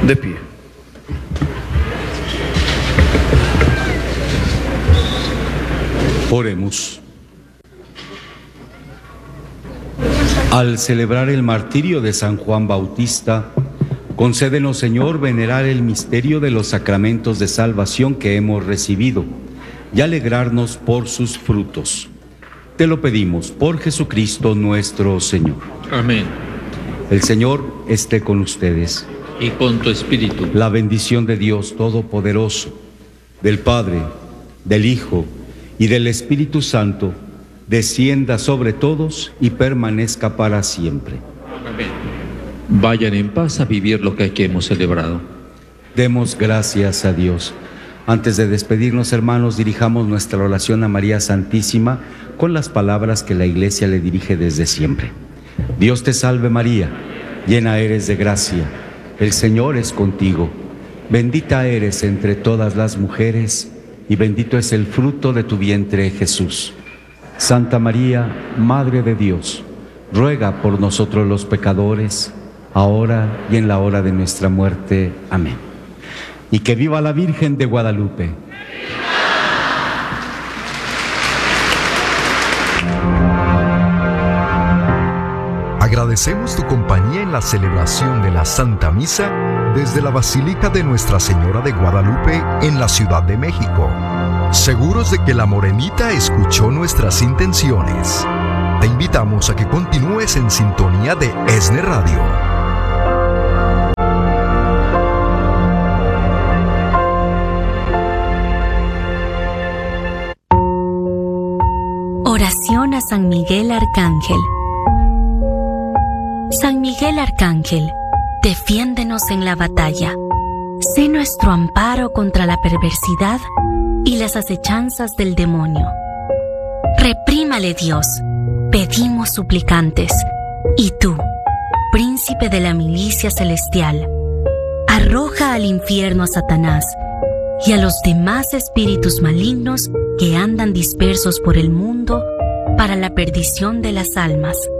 De pie. Oremos. Al celebrar el martirio de San Juan Bautista, concédenos, Señor, venerar el misterio de los sacramentos de salvación que hemos recibido y alegrarnos por sus frutos. Te lo pedimos por Jesucristo nuestro Señor. Amén. El Señor esté con ustedes. Y con tu espíritu. La bendición de Dios Todopoderoso, del Padre, del Hijo y del Espíritu Santo, descienda sobre todos y permanezca para siempre. Amén. Vayan en paz a vivir lo que aquí hemos celebrado. Demos gracias a Dios. Antes de despedirnos, hermanos, dirijamos nuestra oración a María Santísima con las palabras que la Iglesia le dirige desde siempre. Dios te salve María, llena eres de gracia, el Señor es contigo. Bendita eres entre todas las mujeres y bendito es el fruto de tu vientre, Jesús. Santa María, Madre de Dios, ruega por nosotros los pecadores, ahora y en la hora de nuestra muerte. Amén. Y que viva la Virgen de Guadalupe. Agradecemos tu compañía en la celebración de la Santa Misa desde la Basílica de Nuestra Señora de Guadalupe en la Ciudad de México. Seguros de que la Morenita escuchó nuestras intenciones, te invitamos a que continúes en sintonía de ESNE Radio. Oración a San Miguel Arcángel. San Miguel Arcángel, defiéndenos en la batalla. Sé nuestro amparo contra la perversidad y las acechanzas del demonio. Reprímale Dios, pedimos suplicantes. Y tú, príncipe de la milicia celestial, arroja al infierno a Satanás y a los demás espíritus malignos que andan dispersos por el mundo para la perdición de las almas.